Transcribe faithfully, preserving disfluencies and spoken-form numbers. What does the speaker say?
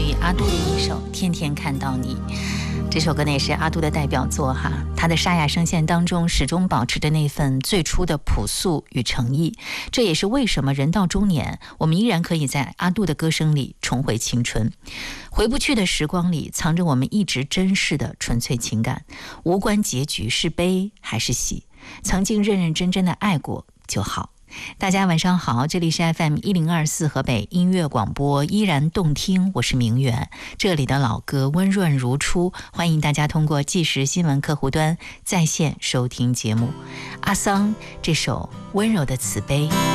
于阿杜的一首《天天看到你》。这首歌呢也是阿杜的代表作哈，他的沙哑声线当中始终保持着那份最初的朴素与诚意，这也是为什么人到中年，我们依然可以在阿杜的歌声里重回青春。回不去的时光里，藏着我们一直珍视的纯粹情感，无关结局是悲还是喜，曾经认认真真的爱过就好。大家晚上好，这里是 F M 一零二四河北音乐广播，依然动听，我是明远，这里的老歌温润如初，欢迎大家通过即时新闻客户端在线收听节目。阿桑这首温柔的慈悲。